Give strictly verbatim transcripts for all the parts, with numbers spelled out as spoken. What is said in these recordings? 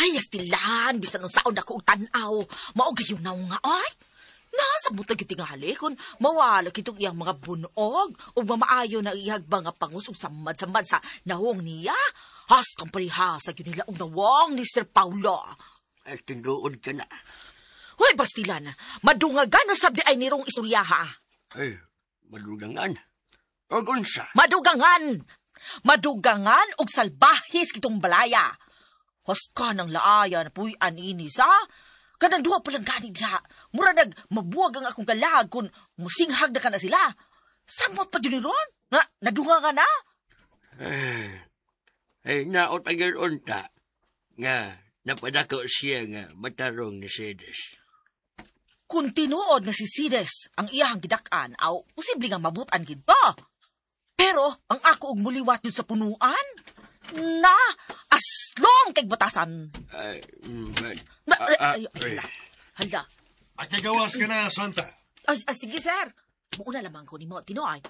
Ay, astilan, bisan nung saon ako tanaw. Mao gayon na nga, ay. Nasa mo tayo tingali kung mawala kitong iyang mga bunog o mamaayo na ihagba nga pangus o samad-samad sa nawong niya. Has kang palihasa yun nila o nawong ni Sir Paulo. Ay, tinuod ka na. Hoy, bastilan, madungagan na sabdi ay nirong isuryaha. Ay, madugangan. O gunsa? Madugangan! Madugangan og salbahis kitong balaya. Haska ng laaya na puy anini sa... Kanang duha palang gani diha. Mura nag mabuwag ang akong kalag kung musinghag na ka na sila. Samot pa dyan ron? Na, nadunga nga na? Ay, ay naot agad unta. Nga, napadako siya nga matarong ni Sides. Kung tinuod nga si Sides ang iyahang gidakan, aw, posible nga mabutan gid pa. Pero, ang ako og muliwat yun sa punuan, na, aslong kay batasan. Ay, mm, but, Na, ah, ay, ah, ay, hala, hala. At nagawas ka na, Santa. Ay, ay, sige, sir. Muuna lamang ko ni mo, tinoy.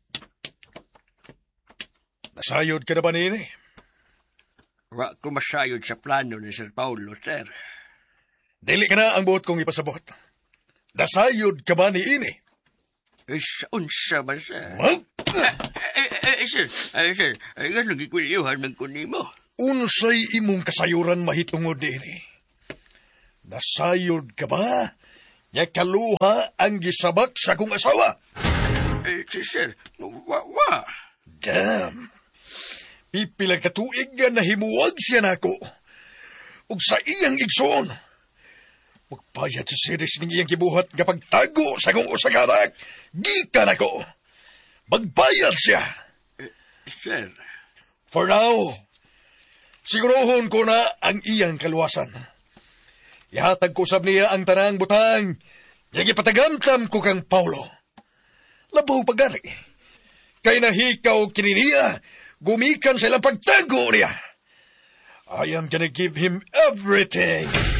Nasayod ka na ba nini? wa ko masayod sa plano ni Sir Paulo, sir. Dili ka na ang buot kong ipasabot. Nasayod ka ba ni ini? Ay, sa unsa ba, sir? What? Ay, ay, ay, sir, ay, sir, ay, ganun gikwilyohan man ko nimo. Unsay imong kasayuran mahitungod ini? Nasayod ka ba? Ya kaluha ang gisabak sa kong asawa. Ay, sir, wa, wa. Damn. Pipilang katuig nga nahimuwag siya nako. Ug sa iyang igsoon. Magbayad sa series ng iyang gibuhat nga pagtago sa kong usagarak. Gikan ako. Magbayad siya. Uh, sir. For now, sigurohon ko na ang iyang kaluwasan. Ihatag ko sab niya ang tanang butang. Yang ipatagamtam ko kang Paulo. Labaw pagari. Kay nahikaw kininiya, gumikan sa ilang pagtago niya. I am gonna give him everything.